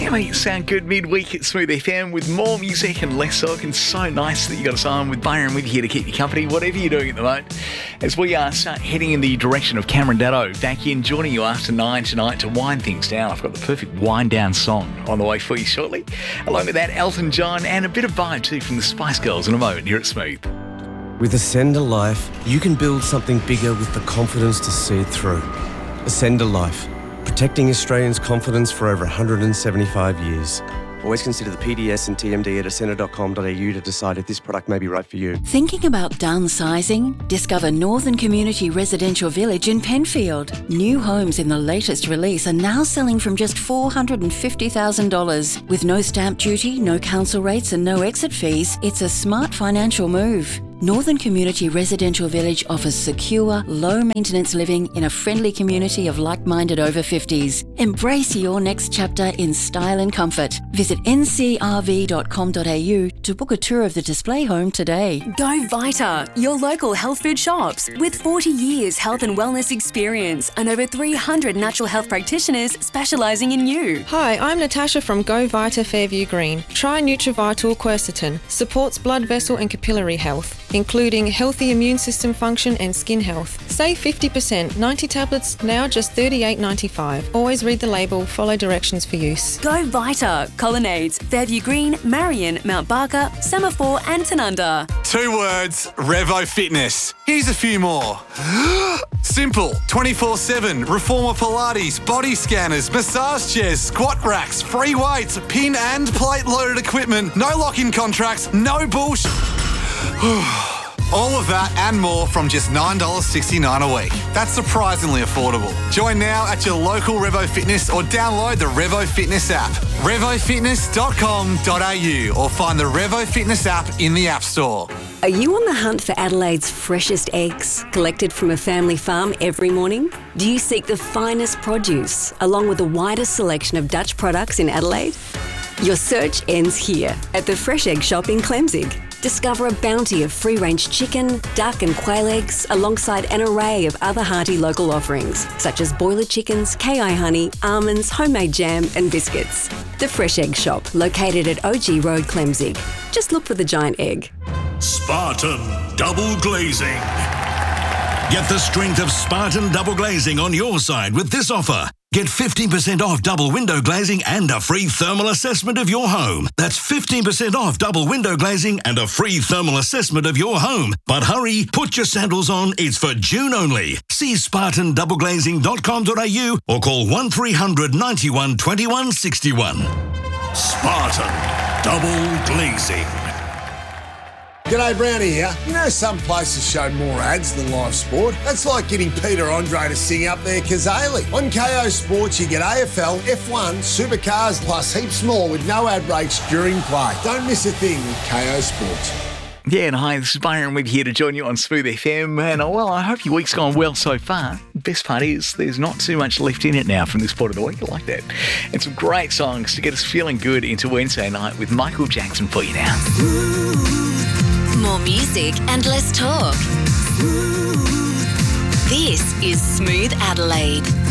Yeah, mate, sound good midweek at Smooth FM with more music and less talk, and so nice that you got us on with Byron with you here to keep you company, whatever you're doing at the moment. As we start heading in the direction of Cameron Daddo, back in joining you after 9 tonight to wind things down. I've got the perfect wind down song on the way for you shortly. Along with that, Elton John and a bit of vibe too from the Spice Girls in a moment here at Smooth. With Ascender Life, you can build something bigger with the confidence to see it through. Ascender Life, protecting Australians' confidence for over 175 years. Always consider the PDS and TMD at ascender.com.au to decide if this product may be right for you. Thinking about downsizing? Discover Northern Community Residential Village in Penfield. New homes in the latest release are now selling from just $450,000. With no stamp duty, no council rates and no exit fees, it's a smart financial move. Northern Community Residential Village offers secure, low-maintenance living in a friendly community of like-minded over 50s. Embrace your next chapter in style and comfort. Visit ncrv.com.au to book a tour of the display home today. Go Vita, your local health food shops. With 40 years health and wellness experience and over 300 natural health practitioners specialising in you. Hi, I'm Natasha from Go Vita Fairview Green. Try Nutrivital Quercetin. Supports blood vessel and capillary health, including healthy immune system function and skin health. Save 50%, 90 tablets, now just $38.95. Always read the label, follow directions for use. Go Vita, Colonnades, Fairview Green, Marion, Mount Barker, Semaphore and Tanunda. 2 words, Revo Fitness. Here's a few more. Simple, 24/7, Reformer Pilates, body scanners, massage chairs, squat racks, free weights, pin and plate loaded equipment, no lock-in contracts, no bullshit. All of that and more from just $9.69 a week. That's surprisingly affordable. Join now at your local Revo Fitness or download the Revo Fitness app. RevoFitness.com.au or find the Revo Fitness app in the App Store. Are you on the hunt for Adelaide's freshest eggs, collected from a family farm every morning? Do you seek the finest produce, along with the widest selection of Dutch products in Adelaide? Your search ends here, at the Fresh Egg Shop in Clemzig. Discover a bounty of free-range chicken, duck and quail eggs alongside an array of other hearty local offerings, such as boiler chickens, KI honey, almonds, homemade jam and biscuits. The Fresh Egg Shop, located at OG Road, Clemzig. Just look for the giant egg. Spartan Double Glazing. Get the strength of Spartan Double Glazing on your side with this offer. Get 15% off double window glazing and a free thermal assessment of your home. That's 15% off double window glazing and a free thermal assessment of your home. But hurry, put your sandals on. It's for June only. See spartandoubleglazing.com.au or call 1300 91 21 61. Spartan Double Glazing. G'day, Brownie here. You know some places show more ads than live sport? That's like getting Peter Andre to sing up their Kazali. On KO Sports, you get AFL, F1, supercars, plus heaps more with no ad breaks during play. Don't miss a thing with KO Sports. Yeah, and hi, this is Byron with here to join you on Smooth FM. And well, I hope your week's gone well so far. Best part is there's not too much left in it now from this part of the week. I like that. And some great songs to get us feeling good into Wednesday night with Michael Jackson for you now. More music and less talk. This is Smooth Adelaide.